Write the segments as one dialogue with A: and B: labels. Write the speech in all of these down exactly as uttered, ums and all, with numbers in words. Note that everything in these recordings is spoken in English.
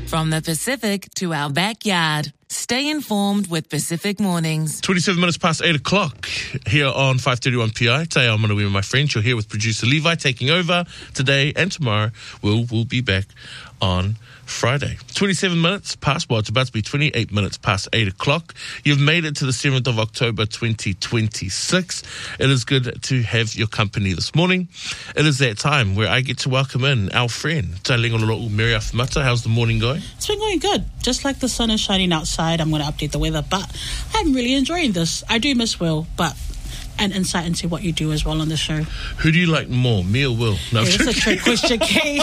A: From the Pacific to our backyard. Stay informed with Pacific Mornings.
B: twenty-seven minutes past eight o'clock here on five thirty-one P I. Today I'm going to be with my friend. You're here with producer Levi taking over today and tomorrow. We'll, we'll be back on Friday. twenty-seven minutes past, well, it's about to be twenty-eight minutes past eight o'clock. You've made it to the seventh of October, twenty twenty-six. It is good to have your company this morning. It is that time where I get to welcome in our friend, Talengo Mary Afumata. How's the morning going?
C: It's been going good. Just like the sun is shining outside, I'm going to update the weather, but I'm really enjoying this. I do miss Will, but an insight into what you do as well on the show.
B: Who do you like more, me or Will? No,
C: yeah, that's a trick question, Kay.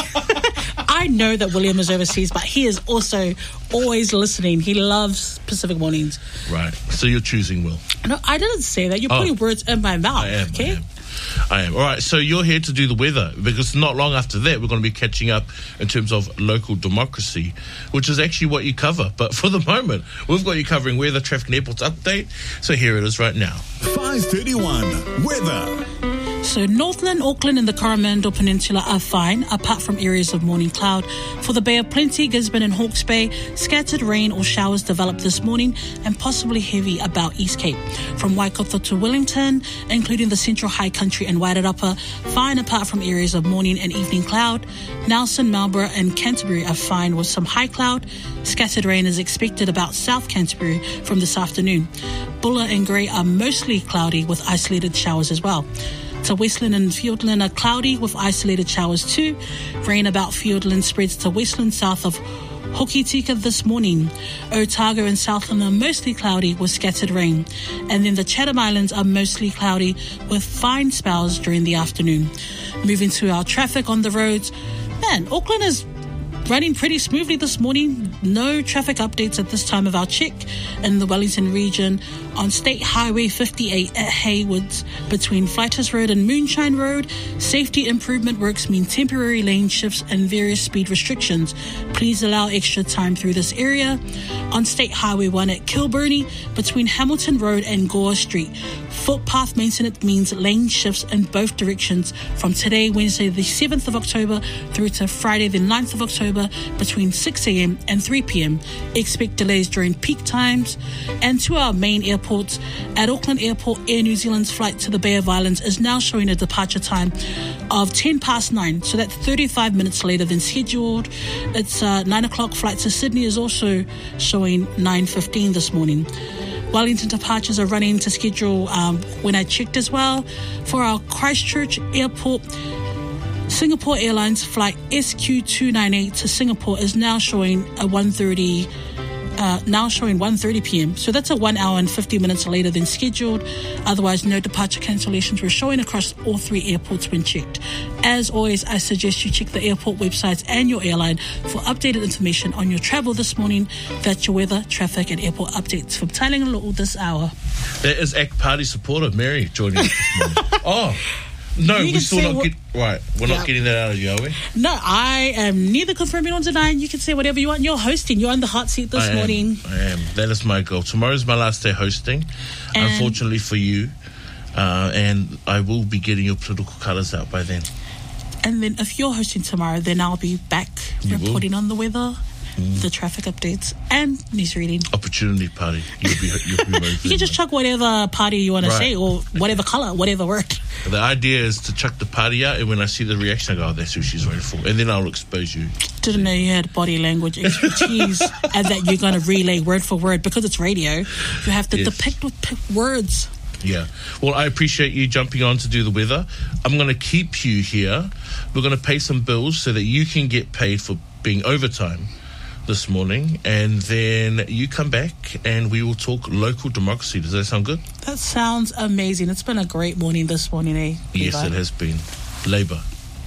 C: I know that William is overseas, but he is also always listening. He loves Pacific Mornings.
B: Right. So you're choosing Will?
C: No, I didn't say that. You're
B: oh.
C: putting words in my mouth.
B: I am,
C: okay?
B: I am. I am. All right, so you're here to do the weather, because not long after that, we're going to be catching up in terms of local democracy, which is actually what you cover. But for the moment, we've got you covering weather, traffic and airports update. So here it is right now.
D: five thirty-one Weather.
C: So Northland, Auckland and the Coromandel Peninsula are fine, apart from areas of morning cloud. For the Bay of Plenty, Gisborne and Hawke's Bay, scattered rain or showers developed this morning and possibly heavy about East Cape. From Waikato to Wellington, including the Central High Country and Wairarapa, fine apart from areas of morning and evening cloud. Nelson, Marlborough and Canterbury are fine with some high cloud. Scattered rain is expected about South Canterbury from this afternoon. Bulla and Grey are mostly cloudy with isolated showers as well. To Westland and Fiordland are cloudy with isolated showers too. Rain about Fiordland spreads to Westland south of Hokitika this morning. Otago and Southland are mostly cloudy with scattered rain. And then the Chatham Islands are mostly cloudy with fine spells during the afternoon. Moving to our traffic on the roads. Man, Auckland is running pretty smoothly this morning. No traffic updates at this time of our check in the Wellington region. On State Highway fifty-eight at Haywoods between Flytus Road and Moonshine Road, safety improvement works mean temporary lane shifts and various speed restrictions. Please allow extra time through this area. On State Highway one at Kilburnie between Hamilton Road and Gore Street, footpath maintenance means lane shifts in both directions from today, Wednesday the seventh of October through to Friday the ninth of October between six a.m. and three p.m. Expect delays during peak times. And to our main airports, at Auckland Airport, Air New Zealand's flight to the Bay of Islands is now showing a departure time of ten past nine, so that's thirty-five minutes later than scheduled. It's uh, nine o'clock flight to Sydney is also showing nine fifteen this morning. Wellington departures are running to schedule um, when I checked as well. For our Christchurch Airport, Singapore Airlines flight S Q two ninety-eight to Singapore is now showing a one thirty Uh, now showing one thirty p.m. So that's a one hour and fifty minutes later than scheduled. Otherwise, no departure cancellations were showing across all three airports when checked. As always, I suggest you check the airport websites and your airline for updated information on your travel this morning. That's your weather, traffic and airport updates from Tailanga Lo'u this hour.
B: That is A C T Party supporter Mary joining us this morning. Oh, no,
C: You
B: we
C: can
B: still
C: say
B: not
C: what-
B: get right. We're
C: Yeah.
B: not getting that out of you, are we?
C: No, I am neither confirming nor denying. You can say whatever you want. You're hosting. You're on the hot seat this
B: I am,
C: morning.
B: I am. That is my goal. Tomorrow's my last day hosting,
C: And-
B: unfortunately for you. Uh, and I will be getting your political colours out by then.
C: And then if you're hosting tomorrow, then I'll be back
B: You will.
C: reporting on the weather, the traffic updates, and news reading.
B: Opportunity party. You'll be, you'll be very
C: You can just chuck whatever party you want to
B: Right.
C: say or whatever colour, whatever word.
B: The idea is to chuck the party out, and when I see the reaction, I go, oh, that's who she's ready for. And then I'll expose you.
C: Didn't know you had body language expertise and that you're going to relay word for word. Because it's radio, you have to
B: Yes.
C: depict with p- words.
B: Yeah. Well, I appreciate you jumping on to do the weather. I'm going to keep you here. We're going to pay some bills so that you can get paid for being overtime this morning, and then you come back and we will talk local democracy. Does that sound good?
C: That sounds amazing. It's been a great morning this morning, eh?
B: Yes,
C: Levi?
B: it has been. Labour.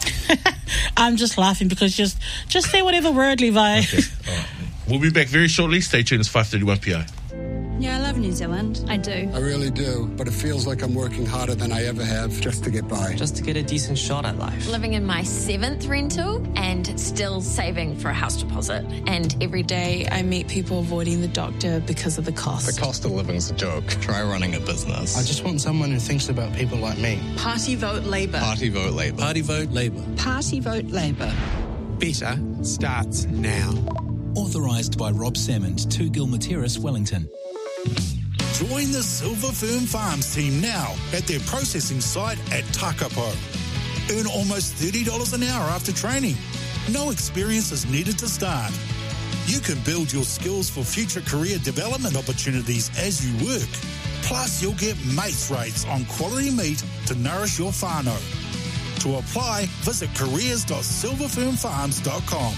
C: I'm just laughing because just just say whatever word, Levi.
B: Okay. All right. We'll be back very shortly. Stay tuned. It's five thirty-one P I.
E: Yeah, I love New Zealand. I do.
F: I really do, but it feels like I'm working harder than I ever have just to get by.
G: Just to get a decent shot at life.
E: Living in my seventh rental and still saving for a house deposit.
H: And every day I meet people avoiding the doctor because of the cost.
I: The cost of living is a joke. Try running a business.
J: I just want someone who thinks about people like me.
K: Party vote Labour.
I: Party vote Labour.
J: Party vote Labour.
K: Party vote Labour.
L: Better starts now.
K: Authorised by Rob Salmond, two Gilmateris, Wellington.
D: Join the Silver Fern Farms team now at their processing site at Takapo. Earn almost thirty dollars an hour after training. No experience is needed to start. You can build your skills for future career development opportunities as you work. Plus, you'll get mates rates on quality meat to nourish your whānau. To apply, visit careers dot silver fern farms dot com.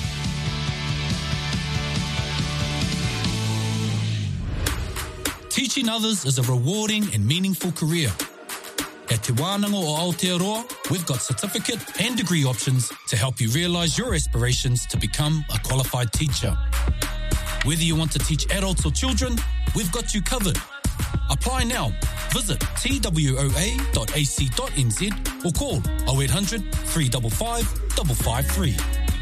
K: Teaching others is a rewarding and meaningful career. At Te Wānanga o Aotearoa, we've got certificate and degree options to help you realise your aspirations to become a qualified teacher. Whether you want to teach adults or children, we've got you covered. Apply now. Visit t w o a dot a c dot n z or call oh eight hundred, three five five, five five three.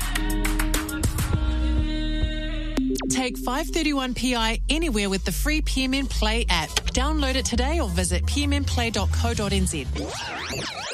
L: Take five thirty-one P I anywhere with the free P M N Play app. Download it today or visit p m n play dot co dot n z.